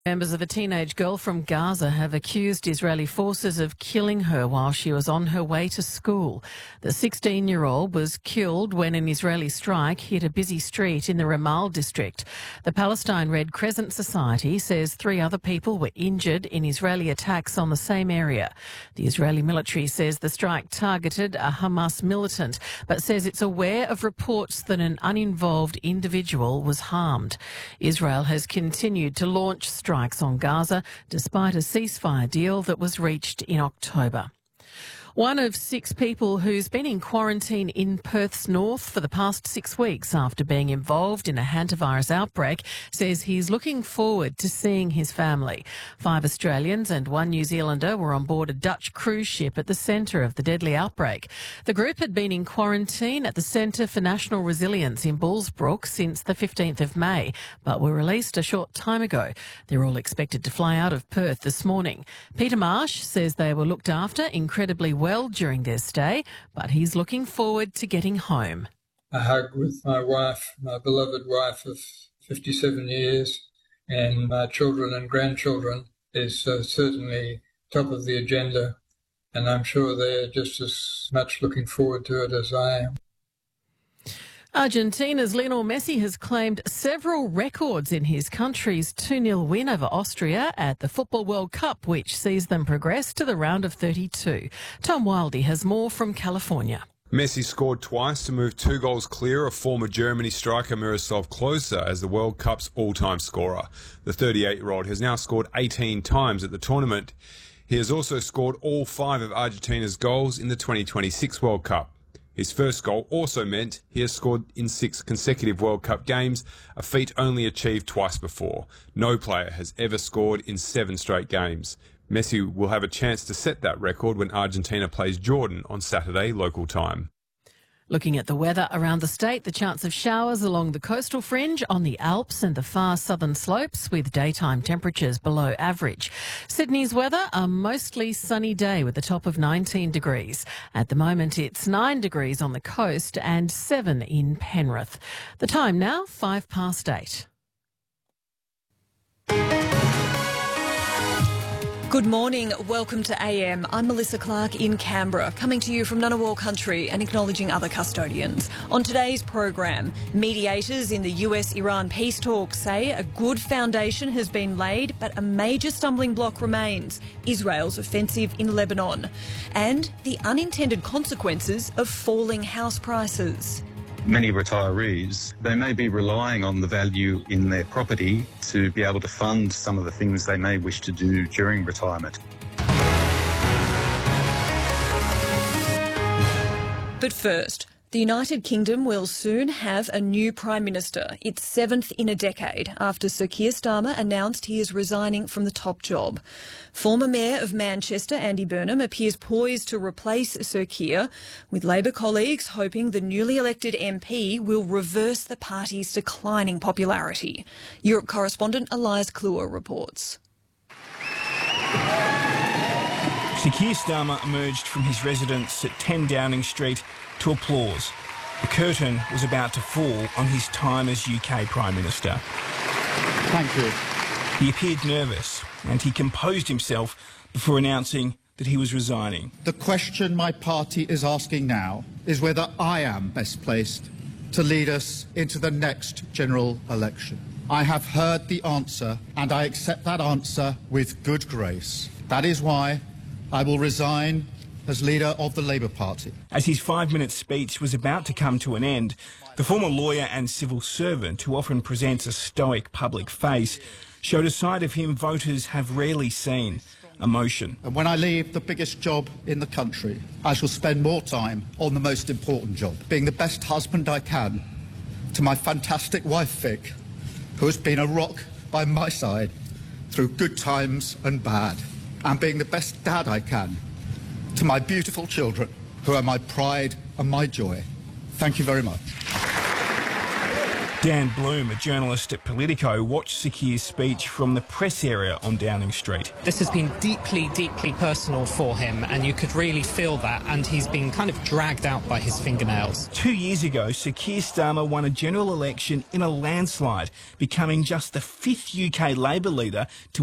Members of a teenage girl from Gaza have accused Israeli forces of killing her while she was on her way to school. The 16-year-old was killed when an Israeli strike hit a busy street in the Ramal district. The Palestine Red Crescent Society says 3 other people were injured in Israeli attacks on the same area. The Israeli military says the strike targeted a Hamas militant, but says it's aware of reports that an uninvolved individual was harmed. Israel has continued to launch strikes on Gaza despite a ceasefire deal that was reached in October. One of 6 people who's been in quarantine in Perth's north for the past 6 weeks after being involved in a hantavirus outbreak says he's looking forward to seeing his family. 5 Australians and 1 New Zealander were on board a Dutch cruise ship at the centre of the deadly outbreak. The group had been in quarantine at the Centre for National Resilience in Bullsbrook since the 15th of May, but were released a short time ago. They're all expected to fly out of Perth this morning. Peter Marsh says they were looked after incredibly well during their stay, but he's looking forward to getting home. A hug with my wife, my beloved wife of 57 years, and my children and grandchildren is certainly top of the agenda, and I'm sure they're just as much looking forward to it as I am. Argentina's Lionel Messi has claimed several records in his country's 2-0 win over Austria at the Football World Cup, which sees them progress to the round of 32. Tom Wildey has more from California. Messi scored twice to move 2 goals clear of former Germany striker Miroslav Klose as the World Cup's all-time scorer. The 38-year-old has now scored 18 times at the tournament. He has also scored all 5 of Argentina's goals in the 2026 World Cup. His first goal also meant he has scored in 6 consecutive World Cup games, a feat only achieved twice before. No player has ever scored in 7 straight games. Messi will have a chance to set that record when Argentina plays Jordan on Saturday local time. Looking at the weather around the state, the chance of showers along the coastal fringe, on the Alps and the far southern slopes, with daytime temperatures below average. Sydney's weather, a mostly sunny day with a top of 19 degrees. At the moment, it's 9 degrees on the coast and 7 in Penrith. The time now, 8:05. Good morning, welcome to AM. I'm Melissa Clark in Canberra, coming to you from Ngunnawal country and acknowledging other custodians. On today's program, mediators in the US-Iran peace talks say a good foundation has been laid, but a major stumbling block remains: Israel's offensive in Lebanon, and the unintended consequences of falling house prices. Many retirees, they may be relying on the value in their property to be able to fund some of the things they may wish to do during retirement. But first, the United Kingdom will soon have a new Prime Minister, its 7th in a decade, after Sir Keir Starmer announced he is resigning from the top job. Former Mayor of Manchester, Andy Burnham, appears poised to replace Sir Keir, with Labor colleagues hoping the newly elected MP will reverse the party's declining popularity. Europe correspondent Elias Kluwer reports. Sir Keir Starmer emerged from his residence at 10 Downing Street to applause. The curtain was about to fall on his time as UK Prime Minister. Thank you. He appeared nervous and he composed himself before announcing that he was resigning. The question my party is asking now is whether I am best placed to lead us into the next general election. I have heard the answer and I accept that answer with good grace. That is why I will resign as leader of the Labour Party. As his 5-minute speech was about to come to an end, the former lawyer and civil servant, who often presents a stoic public face, showed a side of him voters have rarely seen: emotion. And when I leave the biggest job in the country, I shall spend more time on the most important job, being the best husband I can to my fantastic wife Vic, who has been a rock by my side through good times and bad, and being the best dad I can to my beautiful children, who are my pride and my joy. Thank you very much. Dan Bloom, a journalist at Politico, watched Sir Keir's speech from the press area on Downing Street. This has been deeply, deeply personal for him, and you could really feel that, and he's been kind of dragged out by his fingernails. 2 years ago, Sir Keir Starmer won a general election in a landslide, becoming just the 5th UK Labor leader to